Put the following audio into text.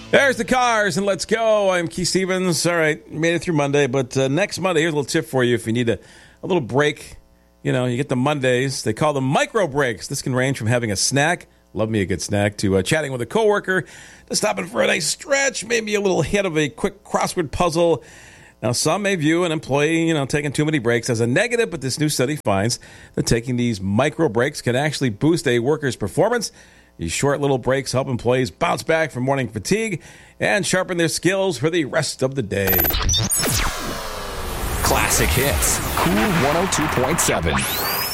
There's the Cars, and let's go. I'm Keith Stevens. All right, made it through Monday, but next Monday, here's a little tip for you if you need a little break. You know, you get the Mondays. They call them micro breaks. This can range from having a snack, love me a good snack, to chatting with a coworker, to stopping for a nice stretch, maybe a little hit of a quick crossword puzzle. Now, some may view an employee, taking too many breaks as a negative, but this new study finds that taking these micro breaks can actually boost a worker's performance. These short little breaks help employees bounce back from morning fatigue and sharpen their skills for the rest of the day. Classic Hits, Cool 102.7.